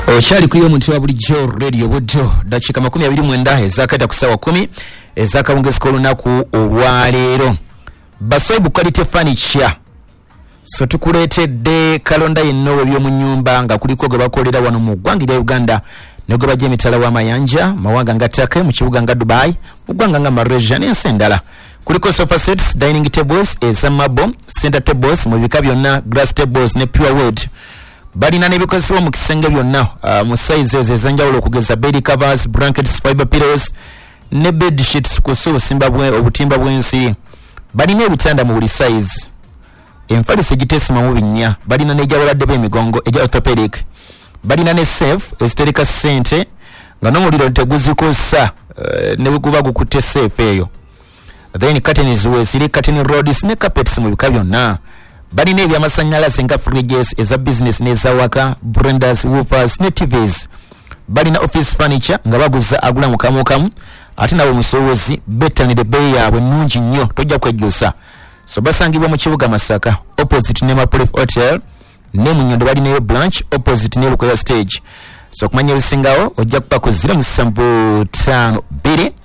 Oshali kuyo muntu wa bulijjo radio budjo dakika 29 ezakata kusawa 10 ezakawungezeko olunaku olwaleero. Basoibu quality furniture so tukuleetedde kalonda yenno ebyomu nnyumba nga kuliko gwe bakolera wano mu ggwanga lya Uganda ne gwe bajja emitala w'amayanja mawanga nga Turkey mu kibuga nga Dubai mu ggwanga nga Malaysia n'ensi endala. Kuliko sofa sets, dining tables, marble, center tables mu bika byonna, glass tables ne pure wood. Balina n'ebikozesebwa mu kisenge byonna mu size ez'enjawulo okugeza bed covers, blankets, fiber pillows ne bed sheets kuso obutimba bw'ensiri. Balina ebitanda mu buli size. Enfalisa egitesima mu binnya. Balina n'ejjabaladde b'emigongo eja orthopedic. Balina ne safe ezitereka ssente nga n'omuliro teguzikosa ne guba gukutte safe eyo. Then curtains weesiri curtain rods ne carpets mu bika byonna. Balina ebyamasannyalaze nga fridges eza business n'eza waka, blenders, woofers ne TVs. Balina office furniture nga baguza agula mu kamu ate nawe musowozi bettanire bbeeyi yaabwe nnungi nnyo tojja kwejjusa. So basangibwa mu kibuga Masaka opposite ne Mapolif Hotel ne mu Nyondo balinayo branch opposite ne Lukoya stage. So kumanya ebisingawo ojja kuba ku 0752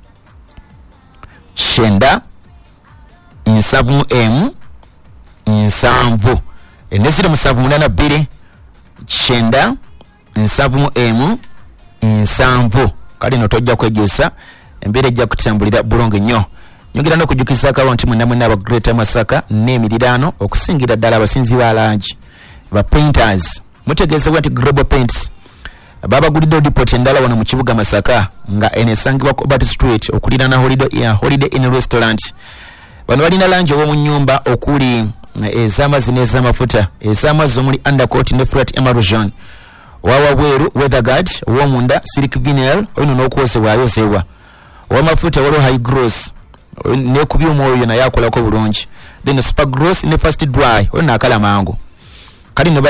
Shenda Insavu M Nsanvu Enesiro musavu munana bire Shenda Nsavu M Nsanvu kali no tojja kwejjusa embere ejja kutambulira bulungi nnyo. Nyongera no kujukiza akawanti mwenda aba Greater Masaka n'emirirano okusingira ddala abasinzi ba langi ba painters. Mutegeezebwa nti Global Paints babagulidde depot endala wano mu kibuga Masaka nga enesangibwa ku Obert Street okulirana Holiday Inn Restaurant. Bano balina langi ow'omu nnyumba okuli ez'amazzi n'ez'amafuta, ez'amazzi omuli undercoat ne flat emulsion, wawa bweru weatherguard, ow'omunda silk vinyl olino n'okwozebwa ayozebwa, ow'amafuta waliwo high gloss ne ku byuma oyo naye akolako bulungi, then super gloss ne fast dry olino akala mangu kali